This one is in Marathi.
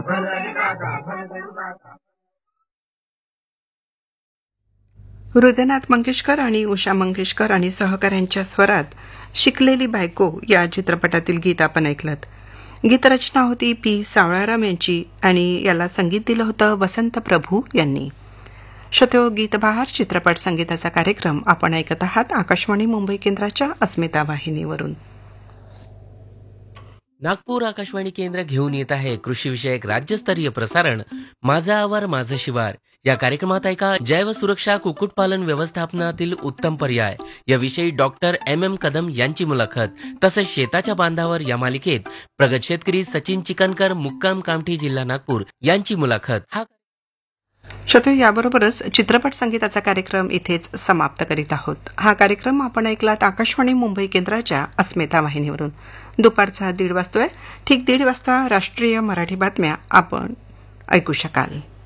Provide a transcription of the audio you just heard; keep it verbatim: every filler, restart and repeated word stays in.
हृदयनाथ मंगेशकर आणि उषा मंगेशकर आणि सहकाऱ्यांच्या स्वरात शिकलेली बायको या चित्रपटातील गीत आपण ऐकलत. गीतरचना होती पी सावळाराम यांची आणि याला संगीत दिलं होतं वसंत प्रभू यांनी. श्रोत्यो, गीतबहार चित्रपट संगीताचा कार्यक्रम आपण ऐकत आहात आकाशवाणी मुंबई केंद्राच्या अस्मिता वाहिनीवरून. नागपूर आकाशवाणी केंद्र घेऊन येत आहे कृषीविषयक राज्यस्तरीय प्रसारण माझा आवार माझं शिवार. या कार्यक्रमात ऐका जैव सुरक्षा कुक्कुटपालन व्यवस्थापनातील उत्तम पर्याय याविषयी डॉक्टर एम एम कदम यांची मुलाखत. तसंच शेताच्या बांधावर या मालिकेत प्रगत शेतकरी सचिन चिकनकर मुक्काम कामठी जिल्हा नागपूर यांची मुलाखत. हा श्रोते, याबरोबरच चित्रपट संगीताचा कार्यक्रम इथेच समाप्त करीत आहोत. हा कार्यक्रम आपण ऐकलात आकाशवाणी मुंबई केंद्राच्या अस्मिता वाहिनीवरून. दुपारचा दीड वाजतोय. ठीक दीड वाजता राष्ट्रीय मराठी बातम्या आपण ऐकू शकाल.